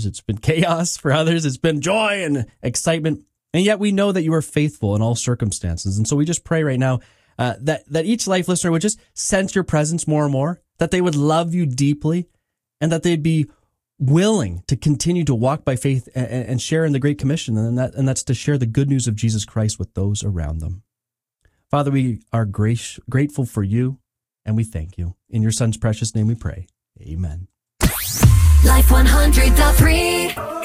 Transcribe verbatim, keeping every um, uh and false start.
It's been chaos for others. It's been joy and excitement. And yet we know that you are faithful in all circumstances. And so we just pray right now uh, that, that each life listener would just sense your presence more and more, that they would love you deeply, and that they'd be willing to continue to walk by faith and, and share in the Great Commission. And, that, and that's to share the good news of Jesus Christ with those around them. Father, we are grace, grateful for you, and we thank you. In your Son's precious name we pray. Amen. Life one hundred point three